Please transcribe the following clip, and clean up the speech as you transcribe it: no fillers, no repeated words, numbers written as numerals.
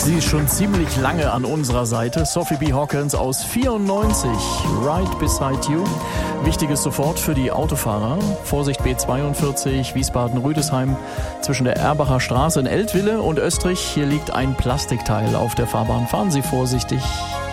Sie ist schon ziemlich lange an unserer Seite. Sophie B. Hawkins aus 94, Right Beside You. Wichtiges sofort für die Autofahrer. Vorsicht B42, Wiesbaden-Rüdesheim zwischen der Erbacher Straße in Eltville und Österreich. Hier liegt ein Plastikteil auf der Fahrbahn. Fahren Sie vorsichtig.